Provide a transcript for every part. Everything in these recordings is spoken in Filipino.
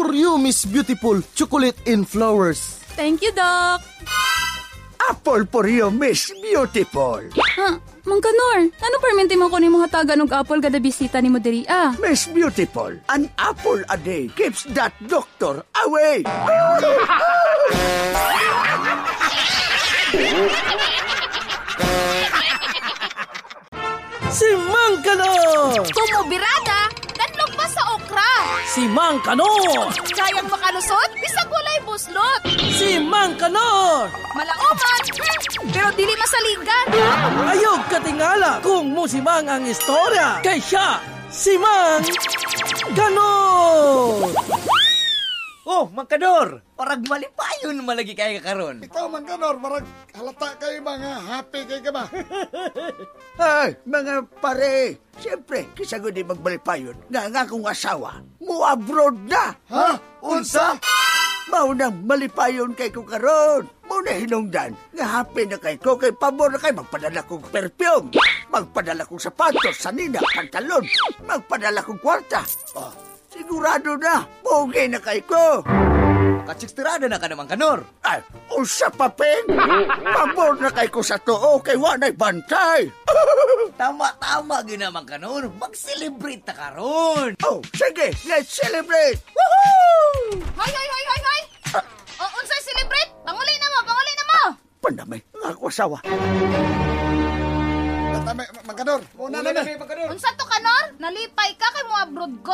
For you, Miss Beautiful, chocolate in flowers. Thank you, Doc. Apple for you, Miss Beautiful. Ha? Mang Kanor, ano permente mo ko ni mo hatagan og apple kada bisita ni mo diri ah? Miss Beautiful, an apple a day keeps that doctor away. Si Mang Kanor! Kumubirada, danlog pa sa okra. Si Mang Kanor! Kayang makalusot, bisag walay buslot. Si Mang Kanor! Malauman, pero dili masaligan. Ayog katingala kung musimang ang istorya. Kay siya, si Mang Kanor! Oh, Mang Kanor! Parang malipayon malagi kayo kakaroon. Ikaw, Mang Kanor, marag halata kayo mga happy kayo ka ba? Ay, mga pare, siyempre, kisagod di magbalipayon nga akong asawa, mo-abroad na. Ha? Unsa? Maunang malipayon kay ko karon. Mauna hinungdan, nga happy na kay ko, kay pabor na kay magpadala kong perfume, magpadala kong sapatos, sanina, pantalon, magpadala kong kwarta. Oh, sigurado na, bugay na kay ko. Katsikstirada na ka naman, Kanor. Ay, usa pa, Peng. Pabor na kay ko sa too, kay wanay bantay. Tama-tama ginamang Kanor. Mag-celebrate na karon. Oh, sige, let's celebrate. Woohoo! Hoy! O, unsay celebrate? Panguli na mo! Pandamay, ang ako asawa. Tama, Mang Kanor, una na na. Unsa to, Kanor? Nalipay ka kay mo abroad ko?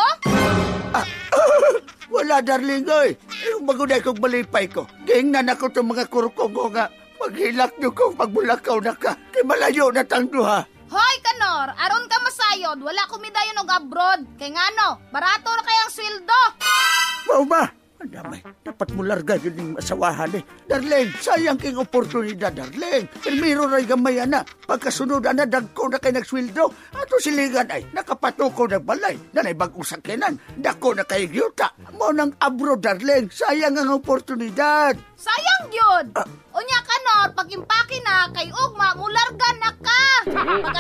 Wala, darling, oy. Yung magunay kong malipay ko. Gingnan ako itong mga kurukong ko nga. Maghilak niyo kong pagbulakaw na ka. Kay malayo na tangduha. Hoy, Kanor, aron ka masayod, wala kumidayon og abroad. Kay ngano, barato na kayang sweldo. Mau ba? Pandamay, dapat mo larga yun yung asawahan eh. Darling, sayang king oportunidad, darling. Elmiro ray gamay na. Pagkasunod na dagko na kay nagsweldo. Ato siligan ay nakapatuko ng balay. Nanay bagong sakyanan. Dako na kay gyuta. Mo nang abroad, darling. Sayang ang oportunidad. Sayang yun. Unya, Kanor, pag impake na kay ugma, mularga na ka.